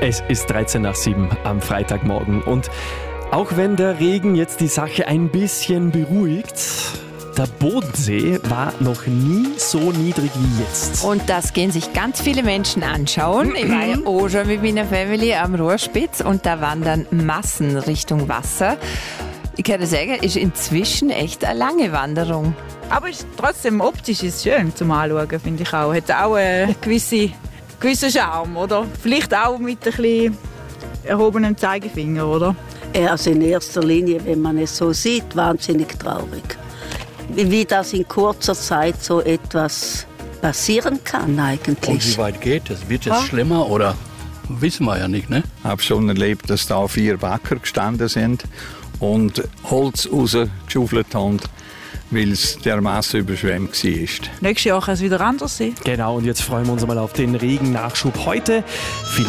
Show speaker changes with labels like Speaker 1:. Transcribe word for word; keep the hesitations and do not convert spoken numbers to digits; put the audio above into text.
Speaker 1: Es ist dreizehn nach sieben am Freitagmorgen und auch wenn der Regen jetzt die Sache ein bisschen beruhigt, der Bodensee war noch nie so niedrig wie jetzt.
Speaker 2: Und das gehen sich ganz viele Menschen anschauen. Ich war ja auch schon mit meiner Family am Rohrspitz und da wandern Massen Richtung Wasser. Ich kann dir sagen, ist inzwischen echt eine lange Wanderung.
Speaker 3: Aber ist trotzdem optisch ist schön zum Anschauen, finde ich auch. Hat auch einen gewissen, gewissen Charme, oder? Vielleicht auch mit ein bisschen erhobenem Zeigefinger, oder?
Speaker 4: Also in erster Linie, wenn man es so sieht, wahnsinnig traurig. Wie das in kurzer Zeit so etwas passieren kann eigentlich.
Speaker 5: Und wie weit geht es? Wird es ha? schlimmer oder wissen wir ja nicht, ne?
Speaker 6: Ich habe schon erlebt, dass da vier Bagger gestanden sind und Holz rausgeschaufelt haben, weil es dermaßen überschwemmt war.
Speaker 3: Nächstes Jahr kann es wieder anders sein.
Speaker 1: Genau, und jetzt freuen wir uns mal auf den Regennachschub heute.